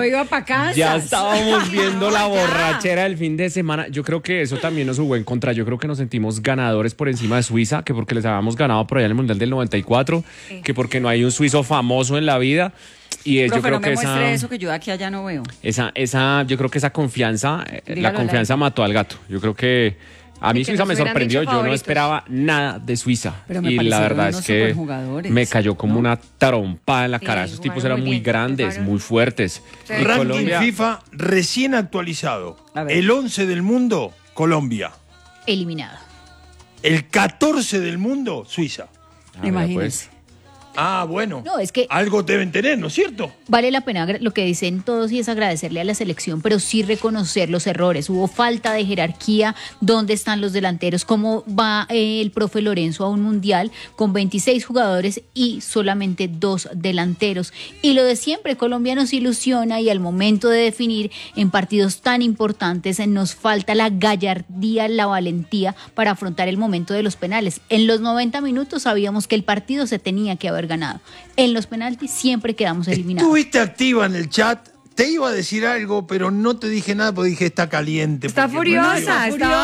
iba para casa. Ya estábamos viendo la borrachera del fin de semana. Yo creo que eso también nos jugó en contra. Yo creo que nos sentimos ganadores por encima de Suiza, que porque les habíamos ganado por allá en el Mundial del 94, que porque no hay un suizo famoso en la vida. Y Profe, yo creo no me que muestre eso que yo de aquí allá no veo. yo creo que esa confianza, la confianza mató al gato. Yo creo que a mí Suiza me sorprendió, yo no esperaba nada de Suiza. Y la verdad es que me cayó como una trompada en la cara. Esos tipos eran muy grandes, muy fuertes. Y Colombia, FIFA recién actualizado. El 11 del mundo, Colombia. Eliminado. El 14 del mundo, Suiza. Imagínense. Bueno. No, es que algo deben tener, ¿no es cierto? vale la pena lo que dicen todos y es agradecerle a la selección, pero sí reconocer los errores. Hubo falta de jerarquía, dónde están los delanteros, cómo va el profe Lorenzo a un mundial con 26 jugadores y solamente 2 delanteros. Y lo de siempre, Colombia nos ilusiona y al momento de definir en partidos tan importantes nos falta la gallardía, la valentía para afrontar el momento de los penales. En los 90 minutos sabíamos que el partido se tenía que haber ganado. En los penaltis siempre quedamos eliminados. Estuviste activa en el chat. Te iba a decir algo, pero no te dije nada porque dije está caliente. Estaba furiosa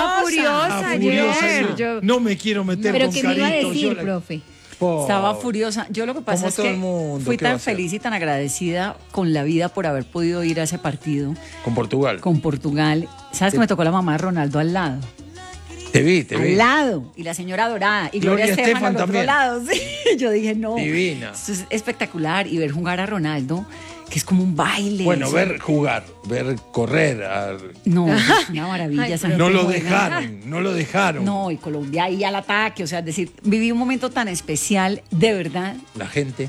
ayer. No me quiero meter pero con ¿qué me iba a Carito, decir, profe? Estaba furiosa. Yo lo que pasa es que fui tan feliz y tan agradecida con la vida por haber podido ir a ese partido. Con Portugal. Con Portugal. ¿Sabes que me tocó la mamá de Ronaldo al lado? Te vi. Al lado. Y la señora Dorada. Y Gloria Estefan al otro lado. Sí. Yo dije, no. Divina. Esto es espectacular. Y ver jugar a Ronaldo, que es como un baile. Bueno, ver jugar, ver correr. No, es una maravilla. No lo dejaron. No, y Colombia ahí al ataque. O sea, es decir, viví un momento tan especial, de verdad. La gente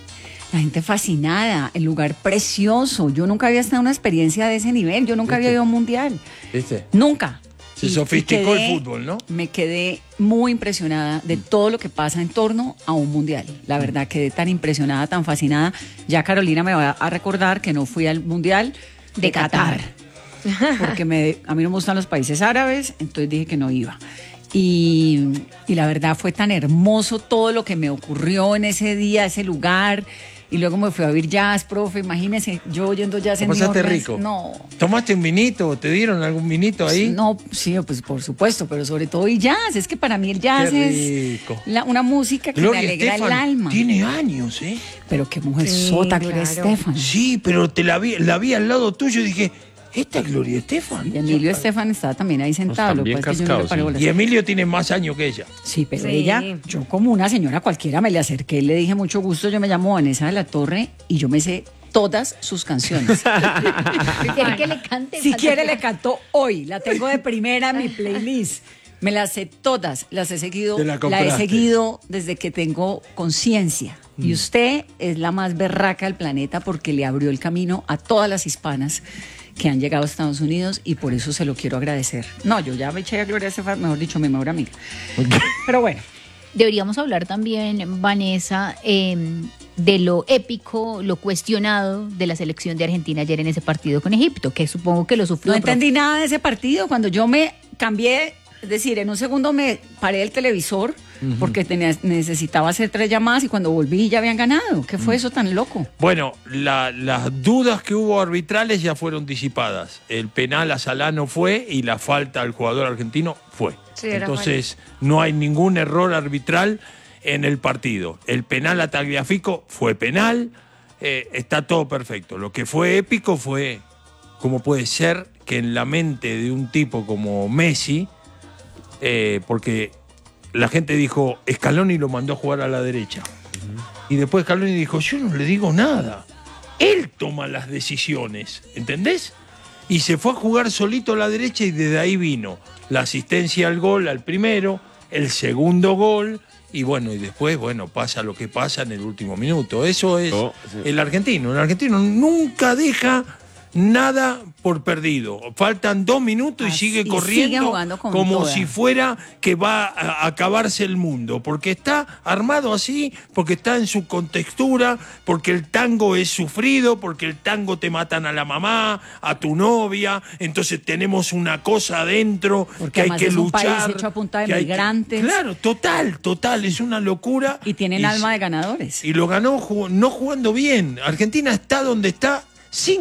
fascinada, el lugar precioso. Yo nunca había estado en una experiencia de ese nivel. Yo nunca había ido a un mundial. ¿Viste? Nunca. Se sofisticó el fútbol, ¿no? Me quedé muy impresionada de todo lo que pasa en torno a un mundial. La verdad, quedé tan impresionada, tan fascinada. Ya Carolina me va a recordar que no fui al mundial de Qatar. Porque a mí no me gustan los países árabes, entonces dije que no iba. Y la verdad fue tan hermoso todo lo que me ocurrió en ese día, ese lugar. Y luego me fui a oír jazz, profe, imagínese, yo oyendo jazz en New ¿Pasaste Orleans. rico? No. ¿Tomaste un vinito? ¿Te dieron algún vinito ahí? No, sí, pues por supuesto, pero sobre todo el jazz. Es que para mí el jazz es una música que Gloria me alegra Estefan el alma. Tiene años, ¿eh? Pero qué mujer sota, Gloria Estefan. Sí, pero la vi al lado tuyo y dije, ¿esta es Gloria Estefan? Y Emilio Estefan estaba también ahí sentado. Están bien cascados, Y Emilio tiene más años que ella. Sí, pero ella, yo como una señora cualquiera me le acerqué y le dije mucho gusto, yo me llamo Vanessa de la Torre y yo me sé todas sus canciones. Si quiere que le cante. Si quiere le canto hoy, la tengo de primera en mi playlist. Me las sé todas, las he seguido, la he seguido desde que tengo conciencia. Y usted es la más berraca del planeta porque le abrió el camino a todas las hispanas que han llegado a Estados Unidos y por eso se lo quiero agradecer. No, yo ya me eché a Gloria Estefan, mejor dicho, mi mejor amiga. Pero bueno. Deberíamos hablar también, Vanessa, de lo épico, lo cuestionado de la selección de Argentina ayer en ese partido con Egipto, que supongo que lo sufrió. No entendí nada de ese partido. Cuando yo me cambié, es decir, en un segundo me paré del televisor porque necesitaba hacer 3 llamadas y cuando volví ya habían ganado. ¿Qué fue eso tan loco? Bueno, las dudas que hubo arbitrales ya fueron disipadas. El penal a Salah no fue y la falta al jugador argentino fue. Sí, entonces no hay ningún error arbitral en el partido. El penal a Tagliafico fue penal, está todo perfecto. Lo que fue épico fue cómo puede ser que en la mente de un tipo como Messi, porque la gente dijo, Scaloni lo mandó a jugar a la derecha. Y después Scaloni dijo, yo no le digo nada. Él toma las decisiones, ¿entendés? Y se fue a jugar solito a la derecha y desde ahí vino la asistencia al gol, al primero, el segundo gol, y bueno, y después, bueno, pasa lo que pasa en el último minuto. Eso es el argentino. El argentino nunca deja nada por perdido. Faltan 2 minutos y sigue corriendo como si fuera que va a acabarse el mundo. Porque está armado así, porque está en su contextura, porque el tango es sufrido, porque el tango te matan a la mamá, a tu novia. Entonces tenemos una cosa adentro porque que hay que luchar. Un país hecho a punta de migrantes. Claro, total, es una locura. Y tienen alma de ganadores. Y lo ganó no jugando bien. Argentina está donde está sin